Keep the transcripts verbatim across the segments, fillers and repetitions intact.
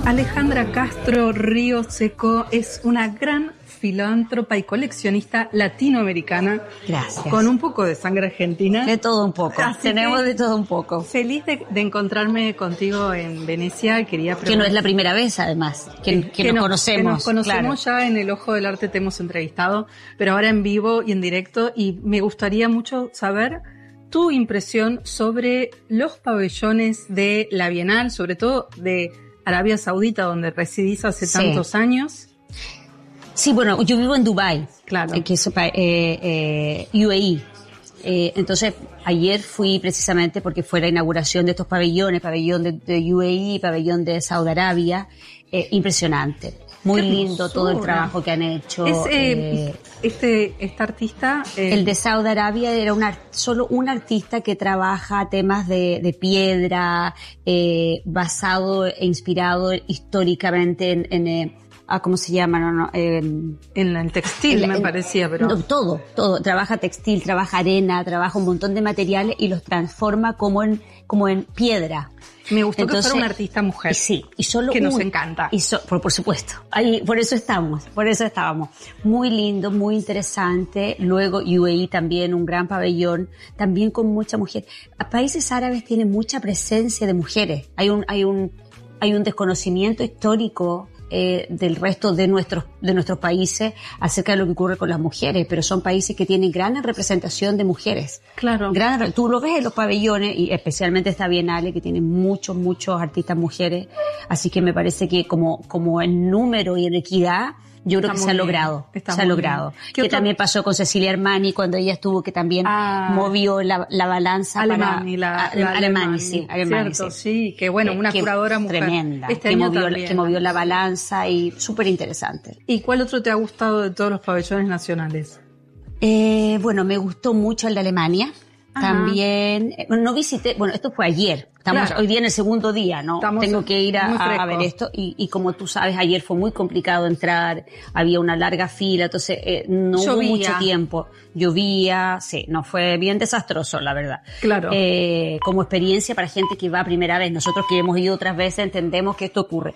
Alejandra Castro Río Seco es una gran filántropa y coleccionista latinoamericana. Gracias. Con un poco de sangre argentina. De todo un poco. Así Tenemos de todo un poco. Feliz de, de encontrarme contigo en Venecia. Quería preguntar, que no es la primera vez, además, que, que, que, nos, nos conocemos. Que nos conocemos, claro. Ya en el Ojo del Arte te hemos entrevistado, pero ahora en vivo y en directo. Y me gustaría mucho saber tu impresión sobre los pabellones de la Bienal, sobre todo de Arabia Saudita, donde residís hace sí. tantos años. Sí, bueno, yo vivo en Dubái, claro, que es eh, eh, U A E. Eh, entonces, ayer fui precisamente porque fue la inauguración de estos pabellones, pabellón de, de U A E, pabellón de Saudi Arabia. Eh, impresionante. Muy lindo todo el trabajo que han hecho. Es, eh, eh, este, esta artista... Eh, el de Saudi Arabia era una, solo un artista que trabaja temas de, de piedra, eh, basado e inspirado históricamente en... en eh, Ah, ¿cómo se llama? No, no, eh, en el textil en, me en, parecía, pero... No, todo, todo. Trabaja textil, trabaja arena, trabaja un montón de materiales y los transforma como en, como en piedra. Me gustó. Entonces, que fuera una artista mujer. Y sí, y solo que un, nos encanta. Y so, por, por supuesto. Ahí, por eso estamos, por eso estábamos. Muy lindo, muy interesante. Luego U A E también, un gran pabellón, también con mucha mujer. Países árabes tienen mucha presencia de mujeres. Hay un, hay un, hay un desconocimiento histórico Eh, del resto de nuestros de nuestros países acerca de lo que ocurre con las mujeres, pero son países que tienen gran representación de mujeres. Claro. Gran, tú lo ves en los pabellones y especialmente esta Bienale que tiene muchos muchos artistas mujeres, así que me parece que como como en número y en equidad yo creo está que se ha logrado, se ha logrado. Que otro? También pasó con Cecilia Armani cuando ella estuvo, que también ah, movió la, la balanza Alemani, para... La, la Alemani, sí, Alemani, cierto, sí. sí, que bueno, una que, curadora mujer. Tremenda, este que, año movió, también. que movió la balanza y súper interesante. ¿Y cuál otro te ha gustado de todos los pabellones nacionales? Eh, bueno, me gustó mucho el de Alemania. Ajá. También, no visité, bueno, esto fue ayer, estamos claro. hoy día en el segundo día, ¿no? Estamos Tengo que ir a, a ver esto y, y como tú sabes, ayer fue muy complicado entrar, había una larga fila, entonces eh, no llovía. Hubo mucho tiempo, llovía, sí, no, fue bien desastroso, la verdad. Claro. Eh, como experiencia para gente que va a primera vez, nosotros que hemos ido otras veces entendemos que esto ocurre.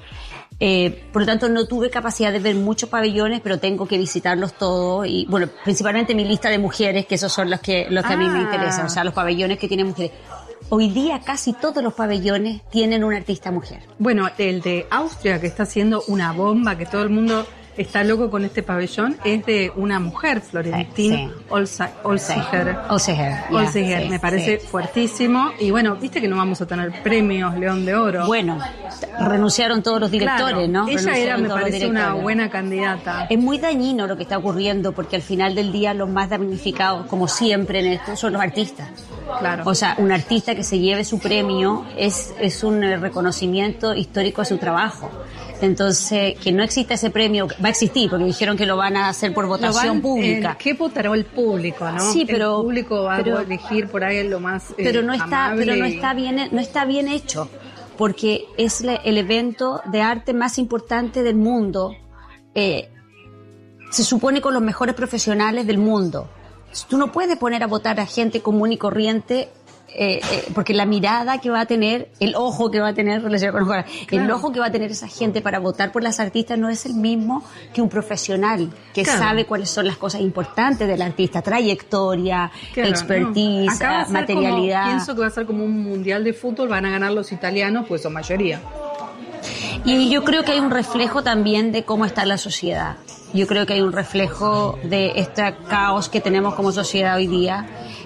Eh, por lo tanto, no tuve capacidad de ver muchos pabellones, pero tengo que visitarlos todos y, bueno, principalmente mi lista de mujeres, que esos son los que, los que ah. a mí me interesan, o sea, los pabellones que tienen mujeres. Hoy día casi todos los pabellones tienen una artista mujer. Bueno, el de Austria, que está haciendo una bomba, que todo el mundo está loco con este pabellón, es de una mujer, Florentin sí, sí. Olsiger. Olsiger, Olsiger, me parece sí. fuertísimo. Y bueno, viste que no vamos a tener premios León de Oro. Bueno, renunciaron todos los directores, claro, ¿no? Ella era, me parece, una buena candidata. Es muy dañino lo que está ocurriendo, porque al final del día los más damnificados, como siempre en esto, son los artistas. Claro. O sea, un artista que se lleve su premio es, es un reconocimiento histórico a su trabajo. Entonces, que no exista ese premio, va a existir, porque dijeron que lo van a hacer por votación van, pública. Eh, ¿Qué votará el público, no? Sí, pero... El público va pero, a elegir por ahí lo más eh, pero no está, amable. Pero no está bien, no está bien hecho, porque es la, el evento de arte más importante del mundo. Eh, se supone con los mejores profesionales del mundo. Tú no puedes poner a votar a gente común y corriente, eh, eh, porque la mirada que va a tener, el ojo que va a tener, claro. el ojo que va a tener esa gente para votar por las artistas no es el mismo que un profesional que claro. sabe cuáles son las cosas importantes del artista, trayectoria, claro, expertise, no. materialidad. Como, pienso que va a ser como un mundial de fútbol, van a ganar los italianos, pues son mayoría. Y yo creo que hay un reflejo también de cómo está la sociedad. Yo creo que hay un reflejo de este caos que tenemos como sociedad hoy día,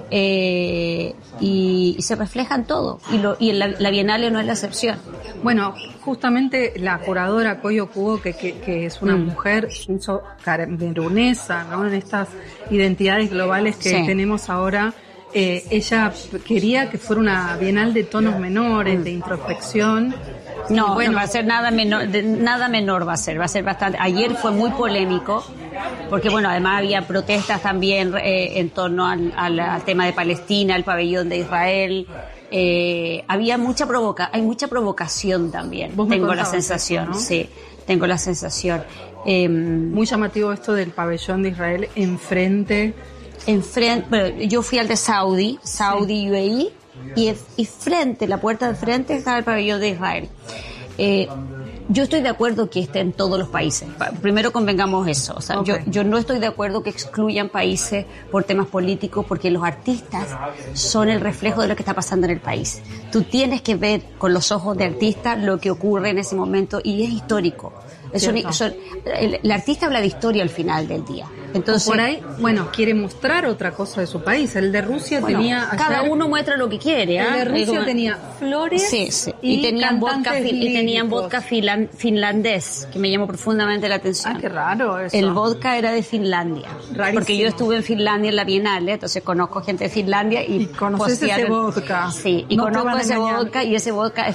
eh, y, y se refleja en todo. Y, lo, y la, la Bienale no es la excepción. Bueno, justamente la curadora Koyo Kubo, que, que, que es una mm. mujer camerunesa, ¿no? En estas identidades globales que sí. tenemos ahora, eh, ella quería que fuera una Bienal de tonos menores, mm. de introspección. No, bueno, no va a ser nada menor, de, nada menor va a ser, va a ser bastante. Ayer fue muy polémico, porque bueno, además había protestas también eh, en torno al, al, al tema de Palestina, el pabellón de Israel. Eh, había mucha provoca, hay mucha provocación también. Tengo la sensación, esto, ¿no? Sí, tengo la sensación. Eh, muy llamativo esto del pabellón de Israel enfrente. Enfrente, bueno, yo fui al de Saudi, Saudi sí. U A E. Y, y frente, la puerta de frente, estaba el pabellón de Israel. Eh, Yo estoy de acuerdo que esté en todos los países. Primero convengamos eso. O sea, okay. yo, yo no estoy de acuerdo que excluyan países por temas políticos, porque los artistas son el reflejo de lo que está pasando en el país. Tú tienes que ver con los ojos de artista lo que ocurre en ese momento, y es histórico. Son, son, el, el artista habla de historia al final del día. Entonces, o por ahí, bueno, quiere mostrar otra cosa de su país. El de Rusia bueno, tenía... Cada ayer, uno muestra lo que quiere. ¿eh? El de Rusia como, tenía flores sí, sí. Y, y, tenían vodka, y tenían vodka filan, finlandés, que me llamó profundamente la atención. Ah, qué raro eso. El vodka era de Finlandia. Rarísimo. Porque yo estuve en Finlandia en la Bienal, entonces conozco gente de Finlandia. Y, y conoces ese vodka. Sí, y no conozco ese vodka, y ese vodka es